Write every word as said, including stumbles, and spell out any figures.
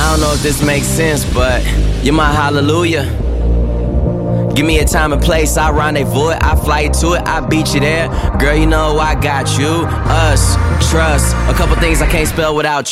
I don't know if this makes sense, but you're my hallelujah. Give me a time and place, I rendezvous it, I fly to it, I beat you there. Girl, you know I got you, us, trust, a couple things I can't spell without you.